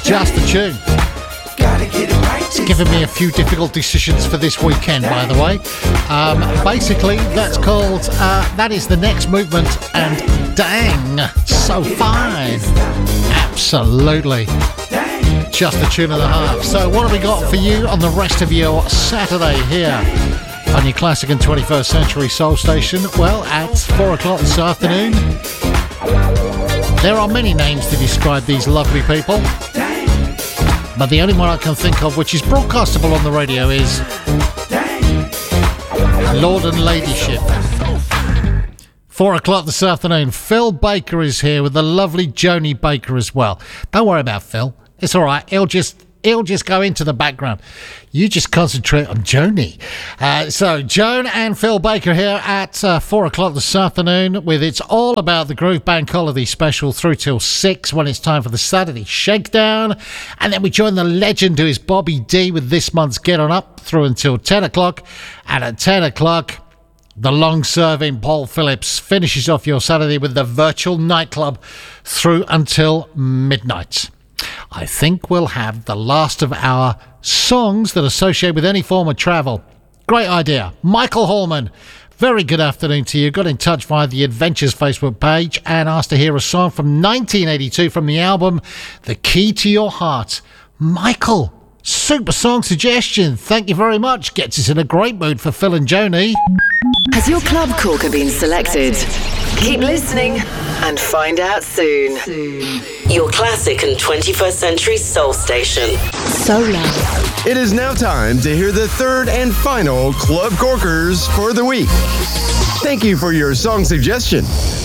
Just the tune. It's given me a few difficult decisions for this weekend, by the way. Basically, that's called That Is the Next Movement, and dang, so fine. Absolutely. Just a tune and a half. So what have we got for you on the rest of your Saturday here on your Classic and 21st Century Soul Station? Well, at 4 o'clock this afternoon, there are many names to describe these lovely people, but the only one I can think of which is broadcastable on the radio is Lord and Ladyship. 4 o'clock this afternoon, Phil Baker is here with the lovely Joni Baker as well. Don't worry about Phil. It's all right. He'll just go into the background. You just concentrate on Joni. So Joan and Phil Baker here at 4 o'clock this afternoon with It's All About the Groove Bank Holiday Special through till 6 when it's time for the Saturday Shakedown. And then we join the legend who is Bobby D with this month's Get On Up through until 10 o'clock. And at 10 o'clock, the long-serving Paul Phillips finishes off your Saturday with the Virtual Nightclub through until midnight. I think we'll have the last of our songs that associate with any form of travel. Great idea. Michael Hallman, very good afternoon to you. Got in touch via the Adventures Facebook page and asked to hear a song from 1982 from the album The Key to Your Heart. Michael, super song suggestion. Thank you very much. Gets us in a great mood for Phil and Joni. Has your club corker been selected? Keep listening and find out soon. Your Classic and 21st Century Soul Station. So loud. It is now time to hear the third and final Club Corkers for the week. Thank you for your song suggestion.